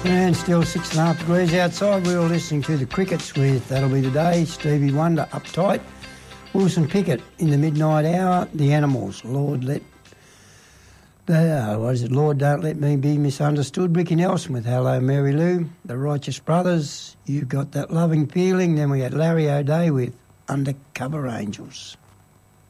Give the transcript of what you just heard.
And still 6.5 degrees outside. We were listening to the Crickets with That'll Be Today, Stevie Wonder, Uptight, Wilson Pickett in the midnight hour, The Animals, Lord Don't Let Me Be Misunderstood, Ricky Nelson with Hello Mary Lou, The Righteous Brothers, You've Got That Loving Feeling, then we had Larry O'Day with Undercover Angels.